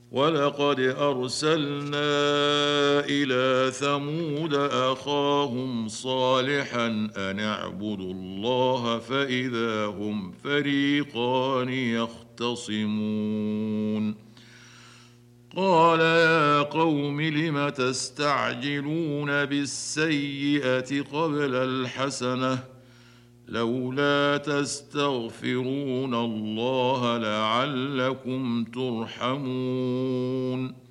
ولقد ارسلنا الى ثمود اخاهم صالحا ان اعبدوا الله فاذا هم فريقان يختصمون. قال يا قوم لم تستعجلون بالسيئه قبل الحسنه لولا تستغفرون الله لعلكم ترحمون.